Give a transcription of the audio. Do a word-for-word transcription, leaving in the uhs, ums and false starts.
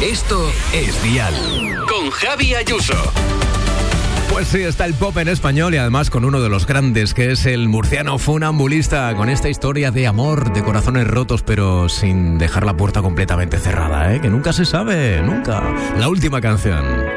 Esto es Dial. Con Javi Ayuso. Pues sí, está el pop en español y además con uno de los grandes, que es el murciano Funambulista, con esta historia de amor, de corazones rotos, pero sin dejar la puerta completamente cerrada, ¿eh? Que nunca se sabe, nunca. La última canción.